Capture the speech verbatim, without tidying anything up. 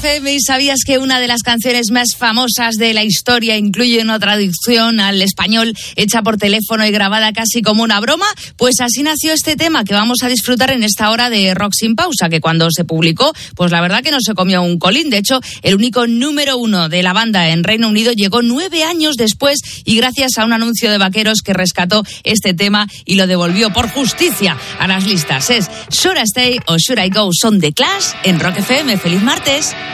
F M. ¿Sabías que una de las canciones más famosas de la historia incluye una traducción al español hecha por teléfono y grabada casi como una broma? Pues así nació este tema que vamos a disfrutar en esta hora de Rock Sin Pausa, que cuando se publicó, pues la verdad que no se comió un colín. De hecho, el único número uno de la banda en Reino Unido llegó nueve años después y gracias a un anuncio de vaqueros que rescató este tema y lo devolvió por justicia a las listas. Es Should I Stay o Should I Go, son The Clash en Rock F M. ¡Feliz martes!